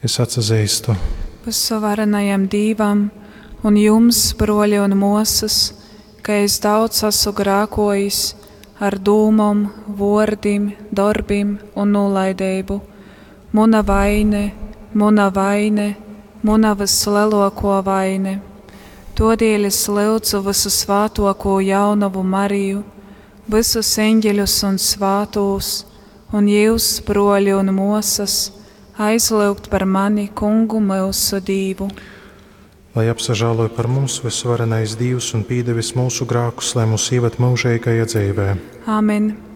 Es atzīstu visvarenajam Dievam un jums, broļi un mūsas, ka es daudz esmu grēkojis ar dūmom, vārdiem, darbiem un nolaidību. Mana vaine, mana vislielākā vaine. Todēļ es lūdzu visu svētāko jaunavu Mariju, visus eņģeļus un svētos, un jūs, broļi un mūsas, aizlūgt par mani, Kungu mūsu Dievu. lai apsažāloja par mums visvarenais Dievs un pīdevis mūsu grēkus, lai mūs ievad mūžīgajā dzīvē. Amen.